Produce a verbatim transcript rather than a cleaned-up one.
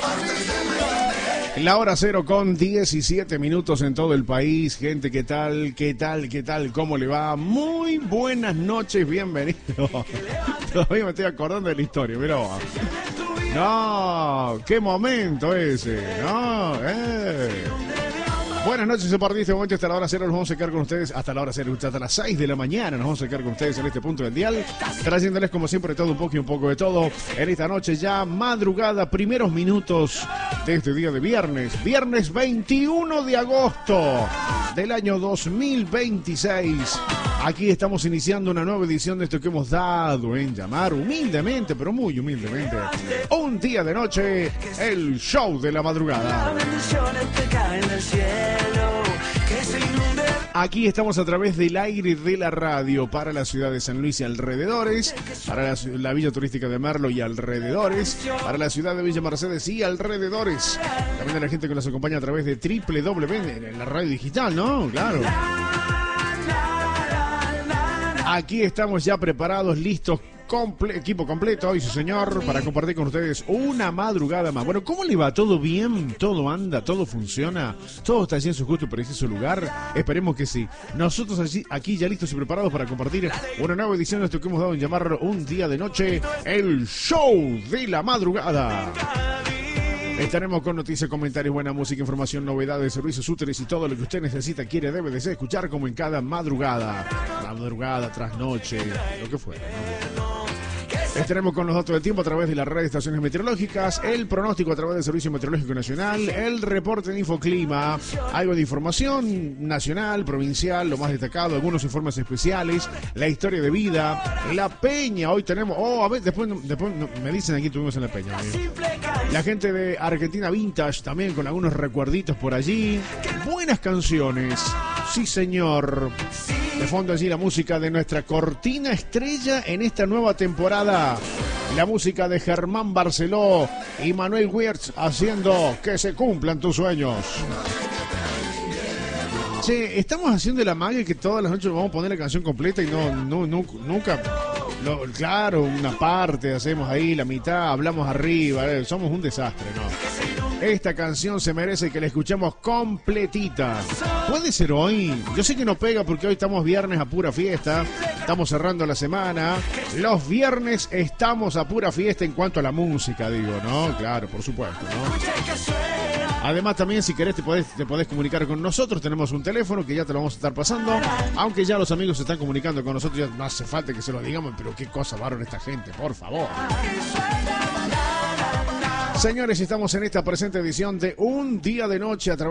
La hora cero con diecisiete minutos en todo el país. Gente, ¿qué tal? ¿Qué tal? ¿Qué tal? ¿Cómo le va? Muy buenas noches, bienvenido. Todavía me estoy acordando de la historia, mira vos. No, qué momento ese, no, eh. Buenas noches, a partir de este momento hasta la hora cero nos vamos a quedar con ustedes, hasta la hora cero, hasta las seis de la mañana nos vamos a quedar con ustedes en este punto del dial, trayéndoles como siempre todo un poco y un poco de todo, en esta noche ya madrugada, primeros minutos de este día de viernes, viernes veintiuno de agosto del año dos mil veintiséis. Aquí estamos iniciando una nueva edición de esto que hemos dado en llamar humildemente, pero muy humildemente, un día de noche, el show de la madrugada. Aquí estamos a través del aire de la radio para la ciudad de San Luis y alrededores, para la, la Villa Turística de Merlo y alrededores, para la ciudad de Villa Mercedes y alrededores. También a la gente que nos acompaña a través de doble u doble u doble u en la radio digital, ¿no? Claro. Aquí estamos ya preparados, listos, comple- equipo completo, hoy sí señor, para compartir con ustedes una madrugada más. Bueno, ¿cómo le va? ¿Todo bien? ¿Todo anda? ¿Todo funciona? ¿Todo está allí en su justo y preciso lugar? Esperemos que sí. Nosotros allí, aquí ya listos y preparados para compartir una nueva edición de esto que hemos dado en llamar un día de noche, el show de la madrugada. Estaremos con noticias, comentarios, buena música, información, novedades, servicios útiles y todo lo que usted necesita, quiere, debe, desea escuchar como en cada madrugada. Madrugada, trasnoche, lo que fuera, ¿no? Estaremos con los datos del tiempo a través de las redes de estaciones meteorológicas, el pronóstico a través del Servicio Meteorológico Nacional, el reporte de Infoclima, algo de información nacional, provincial, lo más destacado, algunos informes especiales, la historia de vida, la peña, hoy tenemos, oh, a ver, después, después me dicen aquí tuvimos en la peña, ¿eh? La gente de Argentina Vintage también con algunos recuerditos por allí, buenas canciones, sí señor. De fondo allí la música de nuestra cortina estrella en esta nueva temporada. La música de Germán Barceló y Manuel Wirtz haciendo que se cumplan tus sueños. Che, estamos haciendo la magia que todas las noches vamos a poner la canción completa y no, no, no nunca... Lo, claro, una parte hacemos ahí, la mitad, hablamos arriba, eh, somos un desastre, ¿no? Esta canción se merece que la escuchemos completita. Puede ser hoy, yo sé que no pega porque hoy estamos viernes a pura fiesta, estamos cerrando la semana, los viernes estamos a pura fiesta en cuanto a la música, digo, ¿no? Claro, por supuesto, ¿no? Además también si querés te podés, te podés comunicar con nosotros, tenemos un teléfono que ya te lo vamos a estar pasando, aunque ya los amigos se están comunicando con nosotros, ya no hace falta que se lo digamos, pero qué cosa varon esta gente, por favor. Señores, estamos en esta presente edición de Un Día de Noche a través